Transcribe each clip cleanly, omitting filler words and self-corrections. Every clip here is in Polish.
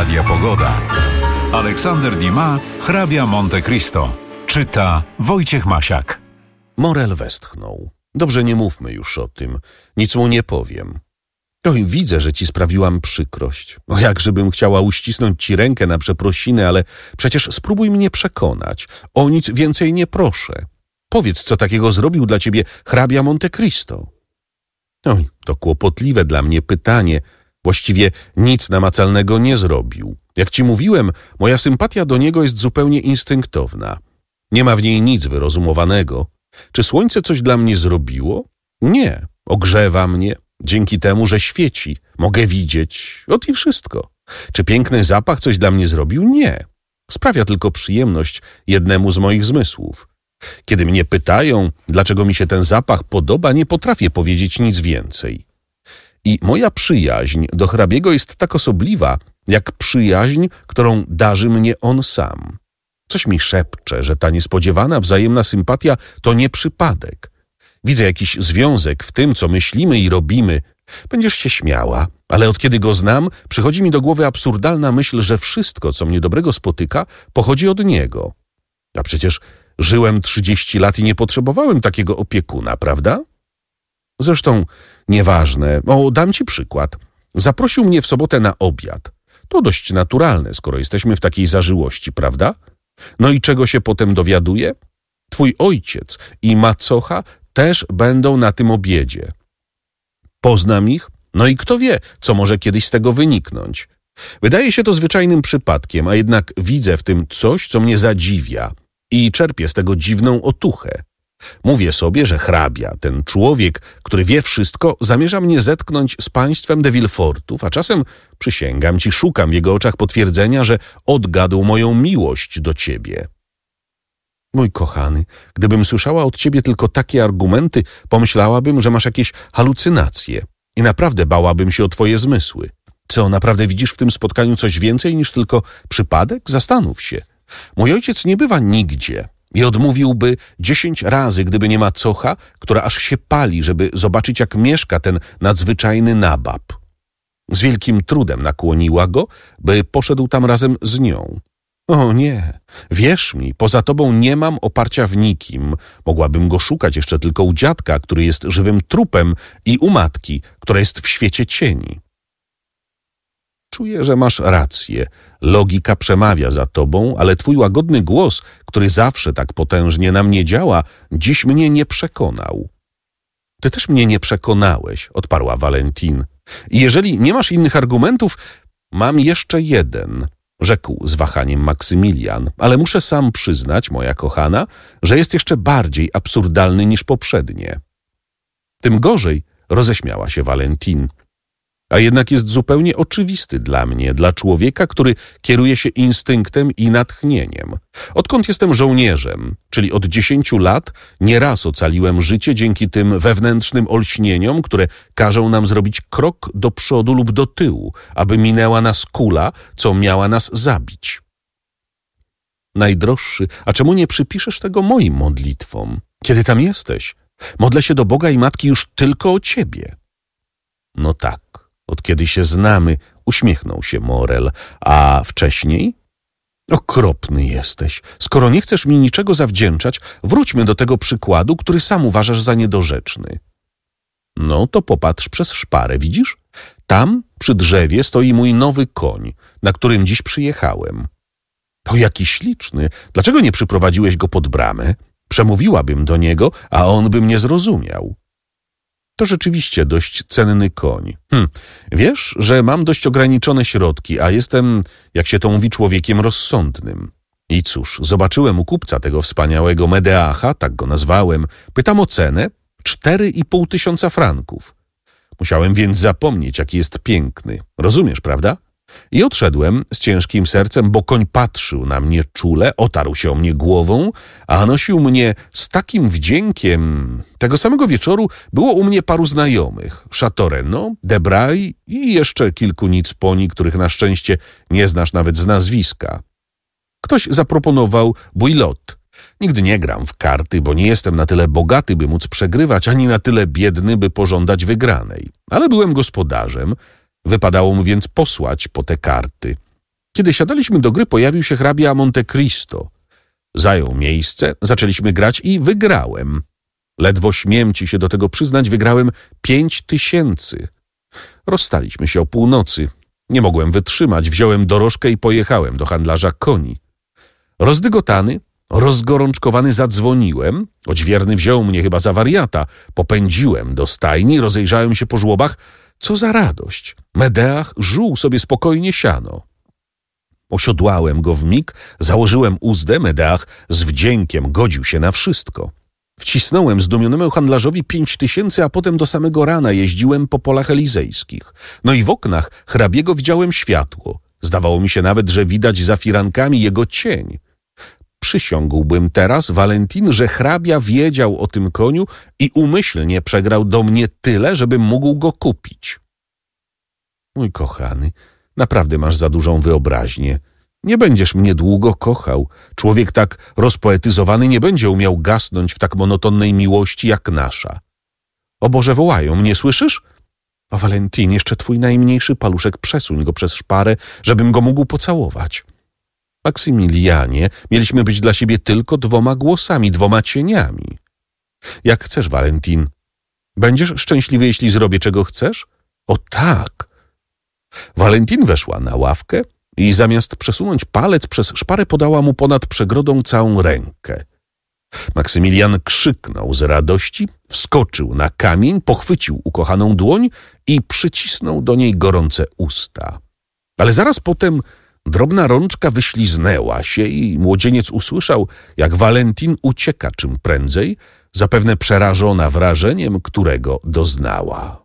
Radia Pogoda. Aleksander Dumas, hrabia Monte Cristo. Czyta Wojciech Masiak. Morel westchnął. Dobrze, nie mówmy już o tym. Nic mu nie powiem. Oj, widzę, że ci sprawiłam przykrość. O, jakżebym chciała uścisnąć ci rękę na przeprosiny, ale przecież spróbuj mnie przekonać. O nic więcej nie proszę. Powiedz, co takiego zrobił dla ciebie hrabia Monte Cristo. Oj, to kłopotliwe dla mnie pytanie. Właściwie nic namacalnego nie zrobił. Jak ci mówiłem, moja sympatia do niego jest zupełnie instynktowna. Nie ma w niej nic wyrozumowanego. Czy słońce coś dla mnie zrobiło? Nie. Ogrzewa mnie. Dzięki temu, że świeci. Mogę widzieć. Ot i wszystko. Czy piękny zapach coś dla mnie zrobił? Nie. Sprawia tylko przyjemność jednemu z moich zmysłów. Kiedy mnie pytają, dlaczego mi się ten zapach podoba, nie potrafię powiedzieć nic więcej. I moja przyjaźń do hrabiego jest tak osobliwa, jak przyjaźń, którą darzy mnie on sam. Coś mi szepcze, że ta niespodziewana wzajemna sympatia to nie przypadek. Widzę jakiś związek w tym, co myślimy i robimy. Będziesz się śmiała, ale od kiedy go znam, przychodzi mi do głowy absurdalna myśl, że wszystko, co mnie dobrego spotyka, pochodzi od niego. A przecież żyłem 30 lat i nie potrzebowałem takiego opiekuna, prawda? Zresztą nieważne. Dam ci przykład. Zaprosił mnie w sobotę na obiad. To dość naturalne, skoro jesteśmy w takiej zażyłości, prawda? No i czego się potem dowiaduję? Twój ojciec i macocha też będą na tym obiedzie. Poznam ich? No i kto wie, co może kiedyś z tego wyniknąć. Wydaje się to zwyczajnym przypadkiem, a jednak widzę w tym coś, co mnie zadziwia i czerpię z tego dziwną otuchę. Mówię sobie, że hrabia, ten człowiek, który wie wszystko, zamierza mnie zetknąć z państwem de Villefortów, a czasem, przysięgam ci, szukam w jego oczach potwierdzenia, że odgadł moją miłość do ciebie. Mój kochany, gdybym słyszała od ciebie tylko takie argumenty, pomyślałabym, że masz jakieś halucynacje i naprawdę bałabym się o twoje zmysły. Co, naprawdę widzisz w tym spotkaniu coś więcej niż tylko przypadek? Zastanów się. Mój ojciec nie bywa nigdzie i odmówiłby 10 razy, gdyby nie macocha, która aż się pali, żeby zobaczyć, jak mieszka ten nadzwyczajny nabab. Z wielkim trudem nakłoniła go, by poszedł tam razem z nią. O nie, wierz mi, poza tobą nie mam oparcia w nikim. Mogłabym go szukać jeszcze tylko u dziadka, który jest żywym trupem, i u matki, która jest w świecie cieni. Czuję, że masz rację. Logika przemawia za tobą, ale twój łagodny głos, który zawsze tak potężnie na mnie działa, dziś mnie nie przekonał. Ty też mnie nie przekonałeś, odparła Valentin. I jeżeli nie masz innych argumentów, mam jeszcze jeden, rzekł z wahaniem Maksymilian, ale muszę sam przyznać, moja kochana, że jest jeszcze bardziej absurdalny niż poprzednie. Tym gorzej, roześmiała się Valentin. A jednak jest zupełnie oczywisty dla mnie, dla człowieka, który kieruje się instynktem i natchnieniem. Odkąd jestem żołnierzem, czyli od 10 lat, nieraz ocaliłem życie dzięki tym wewnętrznym olśnieniom, które każą nam zrobić krok do przodu lub do tyłu, aby minęła nas kula, co miała nas zabić. Najdroższy, a czemu nie przypiszesz tego moim modlitwom? Kiedy tam jesteś? Modlę się do Boga i Matki już tylko o ciebie. No tak. Od kiedy się znamy, uśmiechnął się Morel. A wcześniej? Okropny jesteś. Skoro nie chcesz mi niczego zawdzięczać, wróćmy do tego przykładu, który sam uważasz za niedorzeczny. No to popatrz przez szparę, widzisz? Tam, przy drzewie, stoi mój nowy koń, na którym dziś przyjechałem. To jaki śliczny. Dlaczego nie przyprowadziłeś go pod bramę? Przemówiłabym do niego, a on by mnie zrozumiał. To rzeczywiście dość cenny koń. Wiesz, że mam dość ograniczone środki, a jestem, jak się to mówi, człowiekiem rozsądnym. I cóż, zobaczyłem u kupca tego wspaniałego Medeacha, tak go nazwałem. Pytam o cenę, 4,5 tysiąca franków. Musiałem więc zapomnieć, jaki jest piękny. Rozumiesz, prawda? I odszedłem z ciężkim sercem, bo koń patrzył na mnie czule, otarł się o mnie głową, a nosił mnie z takim wdziękiem. Tego samego wieczoru było u mnie paru znajomych. Chateaurenaud, Debray i jeszcze kilku nic poni, których na szczęście nie znasz nawet z nazwiska. Ktoś zaproponował bouillotte. Nigdy nie gram w karty, bo nie jestem na tyle bogaty, by móc przegrywać, ani na tyle biedny, by pożądać wygranej. Ale byłem gospodarzem. Wypadało mu więc posłać po te karty. Kiedy siadaliśmy do gry, pojawił się hrabia Monte Cristo. Zajął miejsce, zaczęliśmy grać i wygrałem. Ledwo śmiem ci się do tego przyznać, wygrałem 5000. Rozstaliśmy się o północy. Nie mogłem wytrzymać, wziąłem dorożkę i pojechałem do handlarza koni. Rozdygotany, rozgorączkowany zadzwoniłem. Odźwierny wziął mnie chyba za wariata. Popędziłem do stajni, rozejrzałem się po żłobach. Co za radość! Medeach żuł sobie spokojnie siano. Osiodłałem go wmig, założyłem uzdę, Medeach z wdziękiem godził się na wszystko. Wcisnąłem zdumionemu handlarzowi 5000, a potem do samego rana jeździłem po polach elizejskich. No i w oknach hrabiego widziałem światło. Zdawało mi się nawet, że widać za firankami jego cień. Przysiągłbym teraz, Valentin, że hrabia wiedział o tym koniu i umyślnie przegrał do mnie tyle, żebym mógł go kupić. Mój kochany, naprawdę masz za dużą wyobraźnię. Nie będziesz mnie długo kochał. Człowiek tak rozpoetyzowany nie będzie umiał gasnąć w tak monotonnej miłości jak nasza. O Boże, wołają, mnie słyszysz? O Valentin, jeszcze twój najmniejszy paluszek, przesuń go przez szparę, żebym go mógł pocałować. Maksymilianie, mieliśmy być dla siebie tylko 2 głosami, 2 cieniami. Jak chcesz, Valentin. Będziesz szczęśliwy, jeśli zrobię, czego chcesz? O tak! Valentin weszła na ławkę i zamiast przesunąć palec przez szparę podała mu ponad przegrodą całą rękę. Maksymilian krzyknął z radości, wskoczył na kamień, pochwycił ukochaną dłoń i przycisnął do niej gorące usta. Ale zaraz potem drobna rączka wyśliznęła się i młodzieniec usłyszał, jak Valentin ucieka czym prędzej, zapewne przerażona wrażeniem, którego doznała.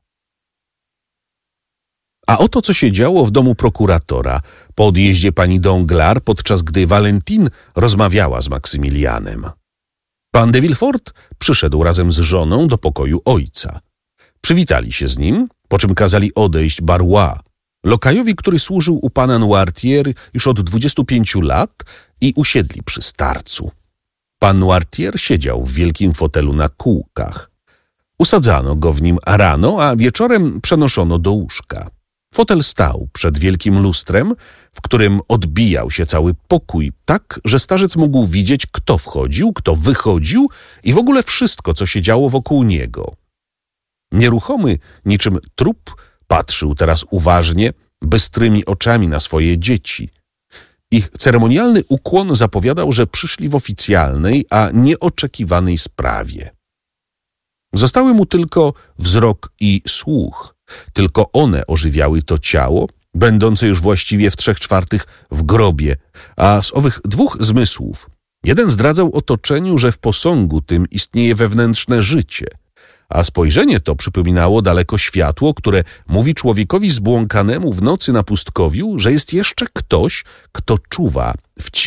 A oto co się działo w domu prokuratora po odjeździe pani Danglars, podczas gdy Valentin rozmawiała z Maksymilianem. Pan de Villefort przyszedł razem z żoną do pokoju ojca. Przywitali się z nim, po czym kazali odejść Barrois, lokajowi, który służył u pana Noirtier już od 25 lat, i usiedli przy starcu. Pan Noirtier siedział w wielkim fotelu na kółkach. Usadzano go w nim rano, a wieczorem przenoszono do łóżka. Fotel stał przed wielkim lustrem, w którym odbijał się cały pokój, tak, że starzec mógł widzieć, kto wchodził, kto wychodził i w ogóle wszystko, co się działo wokół niego. Nieruchomy, niczym trup, patrzył teraz uważnie, bystrymi oczami na swoje dzieci. Ich ceremonialny ukłon zapowiadał, że przyszli w oficjalnej, a nieoczekiwanej sprawie. Zostały mu tylko wzrok i słuch. Tylko one ożywiały to ciało, będące już właściwie w 3/4 w grobie, a z owych 2 zmysłów jeden zdradzał otoczeniu, że w posągu tym istnieje wewnętrzne życie, a spojrzenie to przypominało daleko światło, które mówi człowiekowi zbłąkanemu w nocy na pustkowiu, że jest jeszcze ktoś, kto czuwa w